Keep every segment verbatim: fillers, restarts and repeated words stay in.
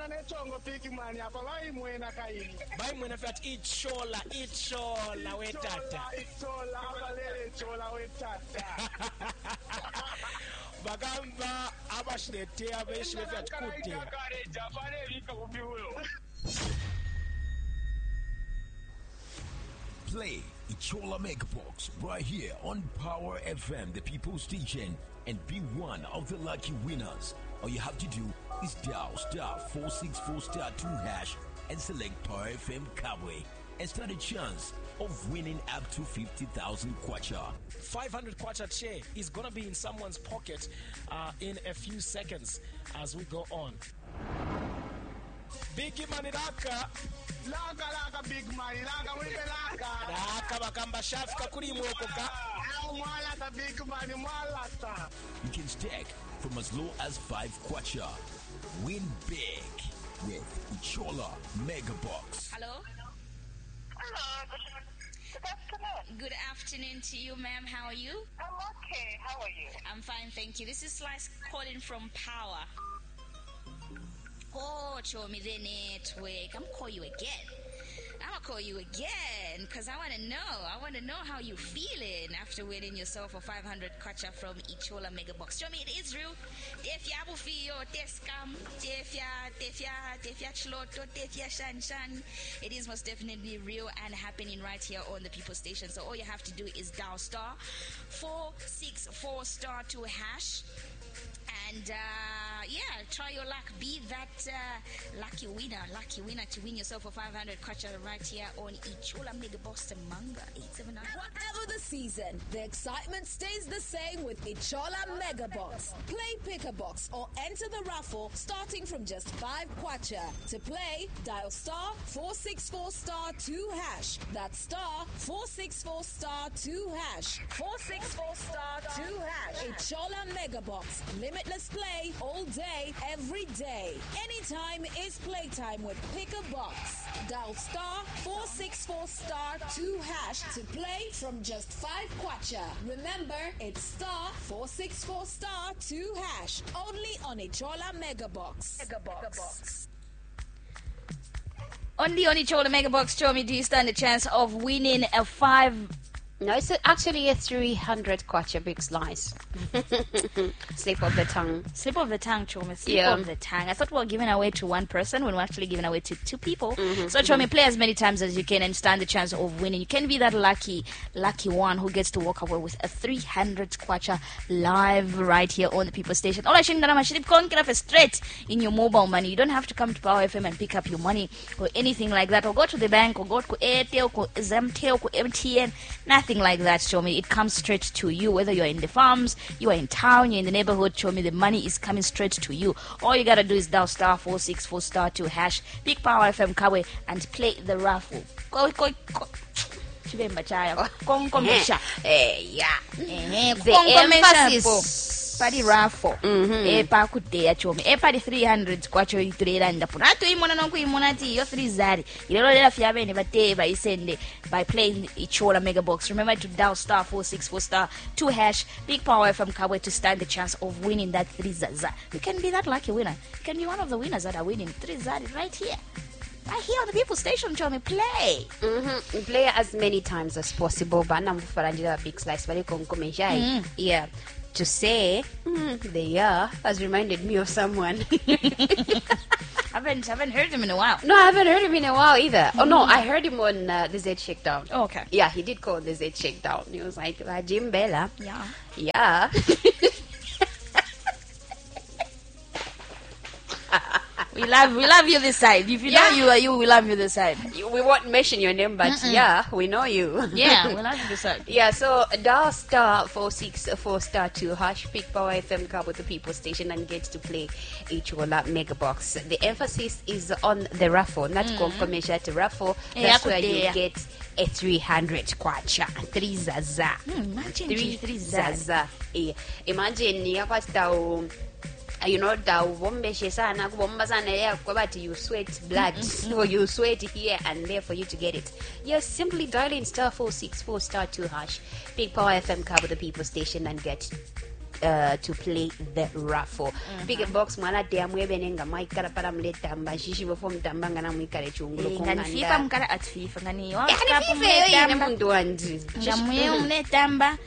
Chongo piki mani apa vai mwena kaini. Vai mwena fat ichola ichola wetata. Ichola abalele ichola wetata. Bagamba abashilete abeshi fat kuti. Japane vika kubiulo. Play Ichola Megabox right here on Power F M, the People's Station, and be one of the lucky winners. All you have to do is dial star four six four star two hash and select Power F M Kabwe and stand a chance of winning up to fifty thousand kwacha. five hundred kwacha share is going to be in someone's pocket uh, in a few seconds as we go on. Big money laka. Laka laka big money laka mwipe laka. Laka bakamba shafika kuri mwoko ka. Mwalata big money mwalata. You can stack from as low as five kwacha. Win big with Ichola Megabox. Hello? Hello, good, good afternoon. Good afternoon to you, ma'am. How are you? I'm okay. How are you? I'm fine, thank you. This is Slice calling from Power. Oh, show me the network. I'm call you again. I'm gonna call you again because I want to know. I want to know how you feeling after winning yourself a five hundred kwacha from Ichola Megabox. Show me it is real. Tefia bufio, teskam, tefia, tefia, tefia chloto, tefia shan shan. It is most definitely real and happening right here on the People Station. So all you have to do is dial star four six four star two hash. And uh, yeah, try your luck. Be that uh, lucky winner, lucky winner to win yourself a five hundred kwacha right here on Ichola Megabox Manga eight seven nine. Whatever the season, the excitement stays the same with Ichola Megabox. Play pick a box or enter the raffle starting from just five kwacha. To play, dial star four six four star two hash. That's star four six four star two hash. four six four star two hash. Ichola Megabox. Limitless play all day, every day. Anytime is playtime with Pick a Box. Dial star four six four star two hash to play from just five kwacha. Remember, it's star four six four star two hash. Only on Ichola Megabox. Megabox. Only on Ichola Megabox, show me, do you stand a chance of winning a five? No, it's actually a three hundred kwacha big slice. Slip of the tongue. Slip of the tongue, Chomi. Slip Yeah. of the tongue. I thought we were giving away to one person when we're actually giving away to two people. Mm-hmm, So, Chomi, play as many times as you can and stand the chance of winning. You can be that lucky, lucky one who gets to walk away with a three hundred kwacha live right here on the People Station. All I should know, straight in your mobile money. You don't have to come to Power F M and pick up your money or anything like that. Or go to the bank or go to Airtel or Zemtel or M T N. Nothing like that, show me. It comes straight to you. Whether you're in the farms, you are in town, you're in the neighborhood, show me, the money is coming straight to you. All you gotta do is dial star four six four star two hash, pick Power F M Kawe, and play the raffle. Go, go, go. Chibemba chaya. Konkomesha. Eh, yeah. Eh, The konkomesha emphasis. po. Padi raffle. Eh, pa kutea chomi. Eh, padi three hundred kwacho iturera ndapo. Nato imona nonku imona ti yo three zari. Ilelo lela fiabe ne bate ba isende by playing Ichola Megabox. Remember to dial star four six four star two hash, Big Power F M Kabwe to stand the chance of winning that three zaza. You can be that lucky winner. You can be one of the winners that are winning three zari right here. Right here on the People Station, Chomi, play. Mm-hmm. Play as many times as possible. Bana mfarandira big slice bali konkomesha. Mm. Yeah. To say mm, they are has reminded me of someone. I haven't, haven't heard him in a while. No, I haven't heard him in a while either. Oh no, I heard him on uh, the Z Shakedown. Oh, okay. Yeah, he did call the Z Shakedown. He was like, uh, Jim Bella. Yeah. Yeah. We love, we love you this side. If you Yeah. know you are you, we love you this side. We won't mention your name, but yeah, we know you. Yeah, we love you this side. Yeah, so dial star four six four star two hash, pick Power F M Cup with the People Station and get to play Ichola Megabox. The emphasis is on the raffle, not confirmation at the raffle. That's Yeah, where you yeah. get a three hundred kwacha, three zaza, Imagine three three zaza. Eh, imagine yapasta. You know, da wombeshe sana kubomba sana ya kwabati you sweat blood or you sweat here and there for you to get it. Yes, simply dial in star four six four star two hash, Big Power F M cover the People Station and get uh, to play the raffle. Mm-hmm. Pick a box mwana tea mwebe nenga maikara para mleta mba shishi bofo mtamba ngana mwikare chungulu Eh, ngani konganda. FIFA mkara at FIFA ngani wa Eh, skapu ngani FIFA yoyi mletamba. ne mundu wandi. Ngamwe umletamba.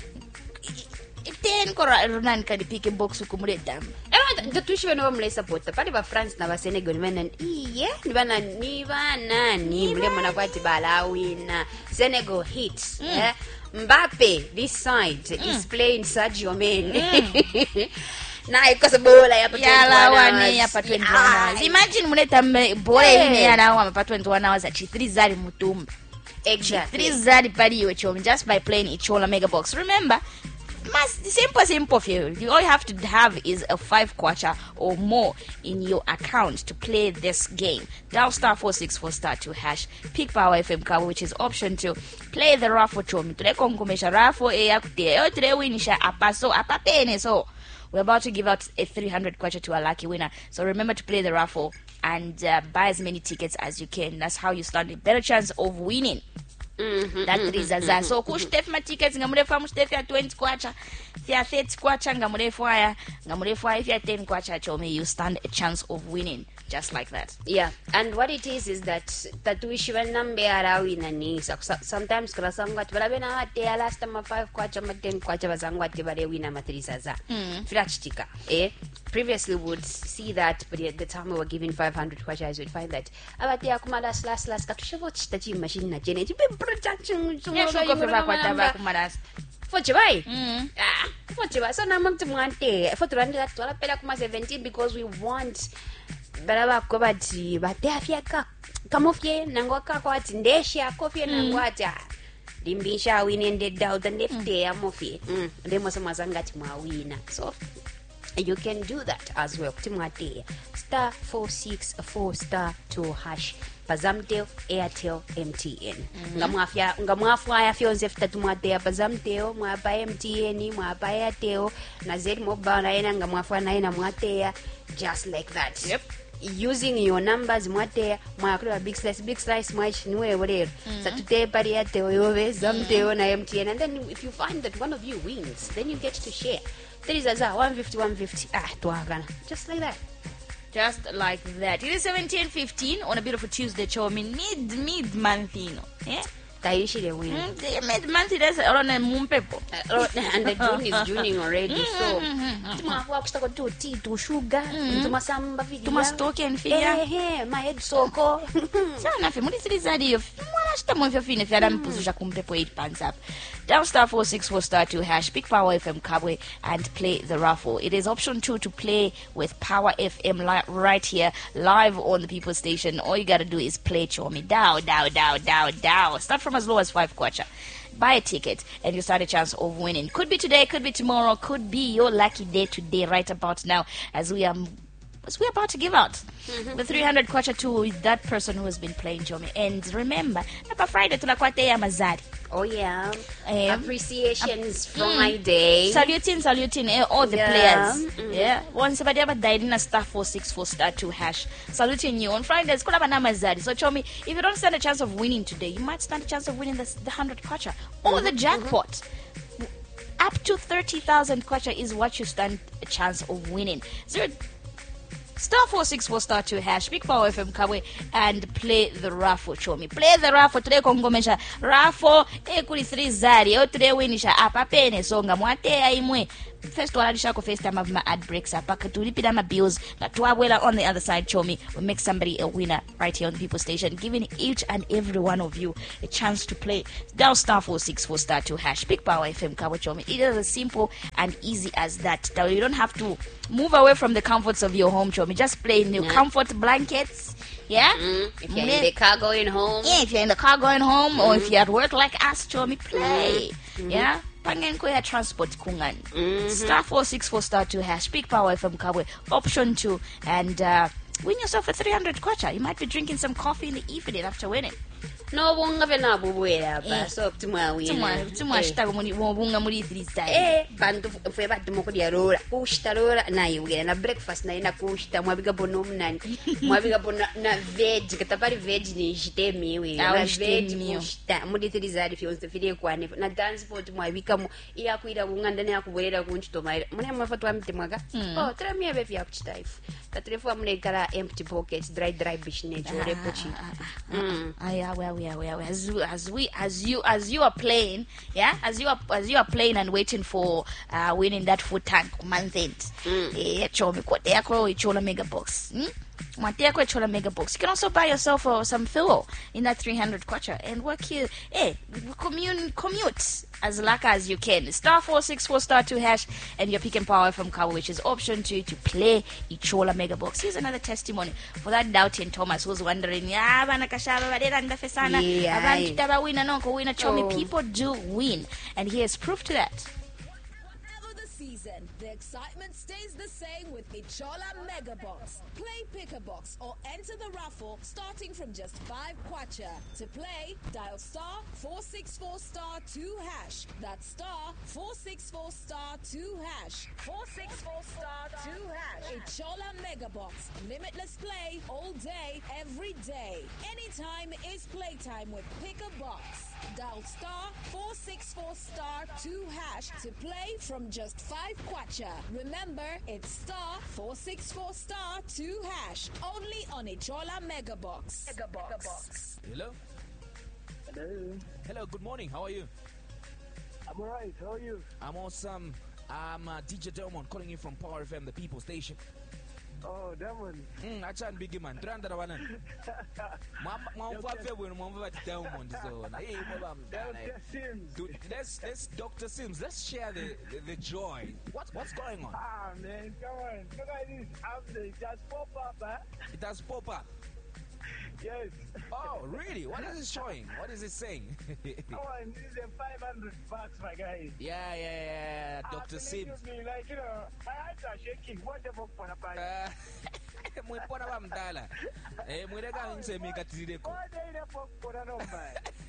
Ten kora runani kadi pick a box kumletamba. Era ndatushi bano bamule support pali ba France na ba Senegal bana iye ni bana ni bana ni mule mona kwati bala wina Senegal hits mm. eh? Mbappe this side mm. is playing Sadio Mane mm. na ikosa bola ya Yala wane ya pa twenty-one hours. Imagine muletamba bola Yeah. ine yana wa pa twenty-one hours achi three zari mutumba. exactly Three zari pali iwe chomi just by playing Ichola Mega Box. Remember, must simple simple for you. You all you have to have is a five kwacha or more in your account to play this game. Dial star four six four star two hash. Pick Power F M cover, which is option two. Play the raffle chomi. Tule konkumesha raffle e yakute. Yo tule winisha apaso apapene so. We're about to give out a three hundred kwacha to a lucky winner. So remember to play the raffle and uh, buy as many tickets as you can. That's how you stand a better chance of winning. mm-hmm, That mm-hmm, is mm-hmm, so kushtef ma tickets ngamurefa mustef ya twenty kwacha ya thirty kwacha ngamurefa ya ngamurefa if ya ten kwacha chome you stand a chance of winning just like that. yeah and what it is is that tatuishi banambe arawina ni so- sometimes kala sangwa tibala na ate last time five kwacha ma ten kwacha bazangwa tibale wina matrisa za Mm. firachitika eh previously would see that but at the time we were giving five hundred kwachas would find that abate akuma last last last katushevo chitachi machine na jene tibe production Yeah, shuko fefa kwa taba kumaras. foche bai Mm. ah foche bai so na mamtu mwante foto randira twala pela kuma seventeen because we want baraba ko bati bate afyaka kamofye nango kakwati ndeshe akofye nango ata limbisha winende doubt and if they are mofye mm ndemo samazangati mwawina so you can do that as well timwate star four six four star two hash Pazamtel, Airtel, M T N. Mm-hmm. Ngamwafya ngamwafya fyonze fitatu mwate Pazamtel, mwapa M T N, mwapa Airtel, na Z mobile na ena ngamwafya na ena mwate just like that. Yep. Using your numbers mwate mwakula big slice big slice mwachi niwe whatever. Mm-hmm. Satute pari Airtel yove Zamtel mm-hmm. na M T N, and then if you find that one of you wins, then you get to share. There is a one fifty one fifty. Ah, tuagana. Just like that. Just like that. It is seventeen fifteen on a beautiful Tuesday show. I mean, mid mid month, you know. Yeah. Taishi the win. Mm, mid month that's around a moon people. Uh, and the June is Juning already, so tuma walks to do tea to sugar, tuma samba video. Tuma stock and figure. Eh, eh, my head soko. Sana fi muli silizadi yo. Mwana shita mwe fine fi adam puzusha kumpepo eight pants up. Down star four six four star two hash. Pick Power F M Kabwe and play the raffle. It is option two to play with Power F M li- right here live on the People Station. All you gotta do is play Chomi. Dow, dow, dow, dow, dow. Start from as low as five kwacha. Buy a ticket and you stand a chance of winning. Could be today, could be tomorrow, could be your lucky day today, right about now, as we are as we're about to give out mm-hmm. the three hundred kwacha to that person who has been playing Chomi. And remember, Napa Friday tunakwate ya mazari. Oh yeah, Um, appreciations uh, Friday. Mm. Saluting, saluting eh, all the Yeah. players. Mm-hmm. Yeah. Once somebody ever died in a star four six four star two hash. Saluting you on Fridays. Kuna banama zari. So Chomi, if you don't stand a chance of winning today, you might stand a chance of winning the, the hundred kwacha or the jackpot. Up to thirty thousand kwacha is what you stand a chance of winning. Zero. Star four six four star two hash. Big Power F M Kabwe and play the raffle. Chomi. Play the raffle. Today kongomesha raffle. Ekuri three zari. O today winisha apa pene songa mwate ya imwe. First one adisha ko first time of my ad breaks up. Tulipida my bills. Na tuabwela on the other side. Chomi. We make somebody a winner right here on the People Station, giving each and every one of you a chance to play. Dial star four six four star two hash. Big Power F M Kabwe Chomi. It is as simple and easy as that. Now you don't have to move away from the comforts of your home, Chomi. Just play in your Yeah. comfort blankets. Yeah? Mm, if you're in the car going home. Yeah, if you're in the car going home mm-hmm. or if you're at work like us, Chomi, play. Mm-hmm. Yeah? Pangenko ya transport kungan. Mm-hmm. Star four six four star two hash. Big Power F M Kabwe. Option two. And uh, win yourself a three hundred kwacha. You might be drinking some coffee in the evening after winning. No bunga vena bubuela ba so timwa wina. Timwa timwa shita muri bunga muri three style. Eh bantu fwe battu moko diarora. Kushtarora na yugera na breakfast na ina kushta mwabiga bono mnani. Mwabiga bono na veg katapari veg ni jite miwe. Na veg kushta muri three zari fyo zifire kwane na transport mwabika mu iya kuira kungandane yakubolera kunchito maira. Mune mafatwa mtemwaga. Oh tramia be fya kuchitaifu. Tatrefu amune kala empty pockets dry dry bish nejore pochi. Mm. Aya well yeah, well, as you, as we, as you, as you are playing, yeah, as you are, as you are playing and waiting for uh, winning that food tank month end. Eh, chomi kwa teko ichola mega box. Hmm? Mateko ichola mega box. You can also buy yourself uh, some fuel in that three hundred kwacha and work here. Eh, commute, commute as luck as you can. Star four six four star two hash and you're picking power from Kawa, which is option two to play Ichola Mega Box. Here's another testimony for that doubting Thomas who's wondering, yeah, bana kashaba badera ndafesana, abantu tabawina nonko wina chomi. People do win, and here's proof to that. Season, the excitement stays the same with Ichola Mega Box. Play Pick a Box or enter the raffle starting from just five kwacha. To play, dial star four six four star two hash. That's star four six four star two hash. four six four star two hash. Ichola Mega Box. Limitless play all day, every day. Anytime is playtime with Pick a Box. Dial star four six four star two hash to play from just five kwacha. Remember, it's star four six four star two hash. Only on Ichola Mega Box. Mega Box. Hello. Hello. Hello. Good morning. How are you? I'm alright. How are you? I'm awesome. I'm uh, D J Delmon calling you from Power F M, the People Station. Oh, Delmon. Hmm. I can't big man. Tranda da wanan. Mama, mama, favorite mama, but Delmon zone. Hey, mama. Doctor Sims. Let's let's Doctor Sims. Let's share the, the the joy. What's what's going on? Ah man, come on. Look at this update. Just pop up, huh? It has pop up. Yes. Oh, really? What is it showing? What is it saying? Come on, this is a five hundred bucks, my guy. Yeah, yeah, yeah. Doctor Sims. Me, like, you know, my hands are shaking. What the fuck for a buy? Mwipona wa mdala. Eh, mwirega nse mikatireko. What the fuck for a number?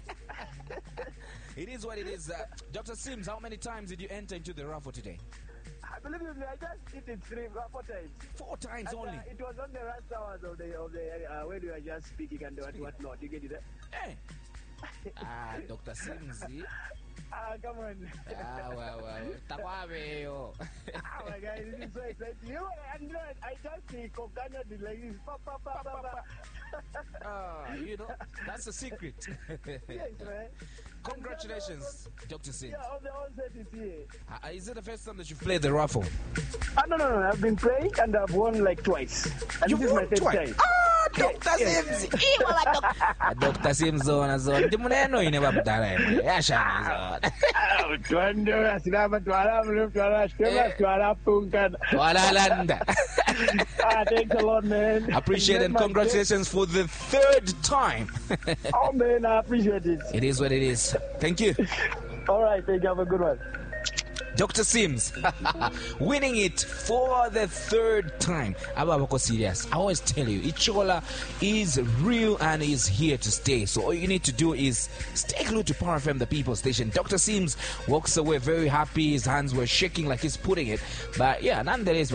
It is what it is. Uh, Doctor Sims, how many times did you enter into the raffle today? I believe me, I just did it three, four times. Four times and, only. Uh, it was on the last hours of the of the uh, when we were just speaking and what what not. You get it? Hey. Ah, Doctor Sims. Ah, come on. Ah, well, well. Tawabe yo. Oh my God, this is so exciting. You know, and you know, I just see Kokana did like this. Pa, pa, pa, pa, pa. Ah, you know, that's a secret. Yes, man. Congratulations, Doctor Sims. Yeah, all the onset is here. Uh, is it the first time that you've played the raffle? Ah, no, no, no. I've been playing and I've won like twice. And You've this is won my third twice? time. Ah, Doctor Yes. Sims. Doctor Sims zona zona. Timuneno ine babdala ene. Yashana zona. Ah, tuando asinaba tuala mlu tuala shema tuala punkan. Wala landa. Ah, thanks a lot, man. Appreciate it and congratulations for the third time. Oh man, I appreciate it. It is what it is. Thank you. All right, thank you. Have a good one. Doctor Sims winning it for the third time. Ababako serious. I always tell you, Ichola is real and is here to stay. So all you need to do is stay glued to Power F M, the People Station. Doctor Sims walks away very happy. His hands were shaking like he's putting it. But yeah, nonetheless,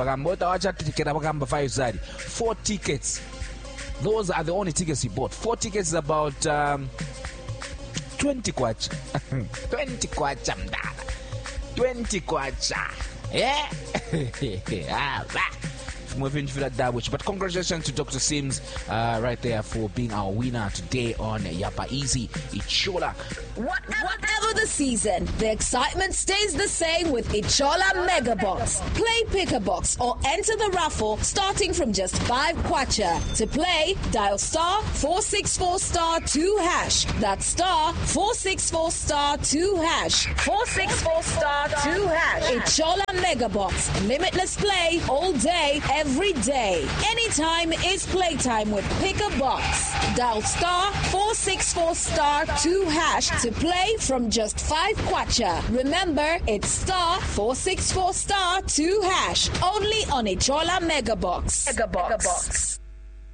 four tickets. Those are the only tickets he bought. Four tickets is about um, twenty kwacha. twenty kwacha mdala. twenty kwacha. Yeah? Ah, but congratulations to Doctor Sims uh, right there for being our winner today on Yapa Easy Ichola. Whatever the season, the excitement stays the same with Ichola Mega Box. Play Pick a Box or enter the raffle starting from just five kwacha. To play, dial star four six four star two hash. That's star four six four star two hash. four six four star two hash. Ichola Mega Box. Limitless play all day, every day. Anytime is playtime with Pick a Box. Dial star four six four star two hash to play from just five kwacha. Remember, it's star four six four star two hash. Only on Ichola Mega Box. Mega Box.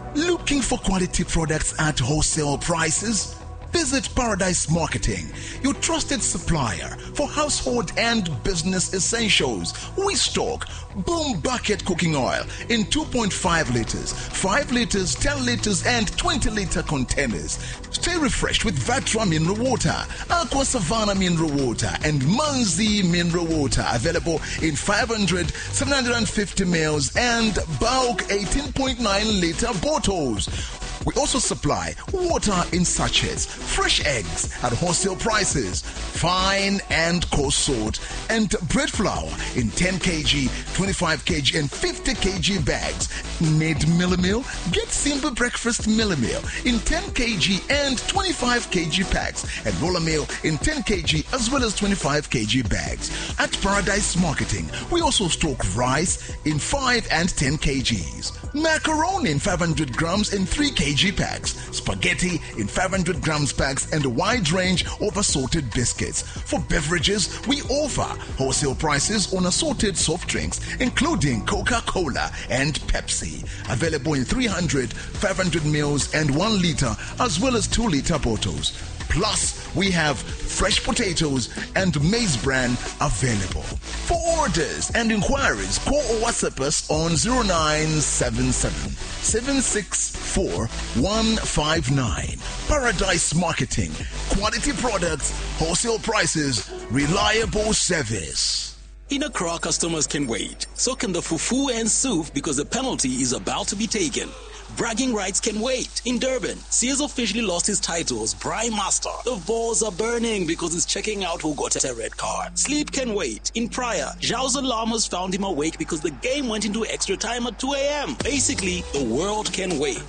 Looking for quality products at wholesale prices? Visit Paradise Marketing, your trusted supplier for household and business essentials. We stock Boom Bucket cooking oil in two point five liters, five liters, ten liters, and twenty liter containers. Stay refreshed with Vatra Mineral Water, Aqua Savannah Mineral Water, and Manzi Mineral Water. Available in five hundred, seven hundred fifty mils, and bulk eighteen point nine liter bottles. We also supply water in sachets, fresh eggs at wholesale prices, fine and coarse salt, and bread flour in ten kilograms, twenty-five kilograms, and fifty kilograms bags. Need Millimil? Get Simple Breakfast Millimil in ten kilograms and twenty-five kilograms packs, and Rollamil in ten kilograms as well as twenty-five kilograms bags. At Paradise Marketing, we also stock rice in five and ten kilograms. Macaroni in five hundred grams in three kilograms packs, spaghetti in five hundred grams packs, and a wide range of assorted biscuits. For beverages, we offer wholesale prices on assorted soft drinks, including Coca-Cola and Pepsi. Available in three hundred, five hundred mils, and one liter, as well as two liter bottles. Plus, we have fresh potatoes and maize bran available. For orders and inquiries, call or WhatsApp us on zero nine seven seven, seven six four, one five nine. Paradise Marketing. Quality products, wholesale prices, reliable service. In Accra, customers can wait. So can the fufu and soup because the penalty is about to be taken. Bragging rights can wait. In Durban, Sears officially lost his title as Prime Master. The balls are burning because he's checking out who got a red card. Sleep can wait. In Praia, Zhao's alarmers found him awake because the game went into extra time at two a.m. Basically, the world can wait.